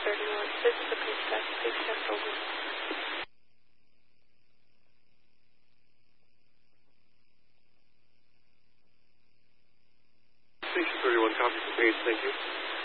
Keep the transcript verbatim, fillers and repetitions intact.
thirty-one. This is the princess. Please check over. Station thirty-one, copy for base, thank you.